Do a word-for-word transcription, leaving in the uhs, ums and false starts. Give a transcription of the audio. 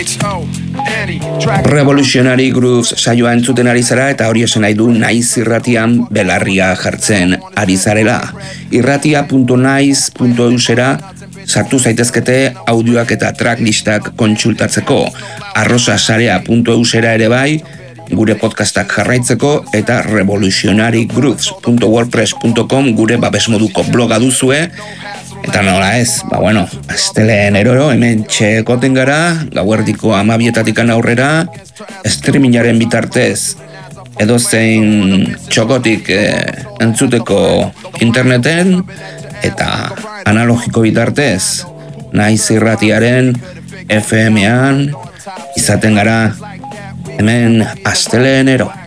Revolutionary Grooves saioa entzuten ari zara eta hori esan nahi du naiz irratian belarria jartzen ari zarela. irratia puntu naiz puntu eusera sartu zaitezkete audioak eta tracklistak kontsultatzeko. arrosasarea puntu eusera ere bai, gure podcastak jarraitzeko eta revolutionary grooves puntu wordpress puntu com gure babesmoduko bloga duzue. Eta nola ez, ba bueno, asteleen eroro hemen txekoten gara, gauerdiko amabietatikan aurrera, streamingaren bitartez, edozein txokotik eh, entzuteko interneten, eta analogiko bitartez, naiz irratiaren F M-an, izaten gara hemen asteleen ero.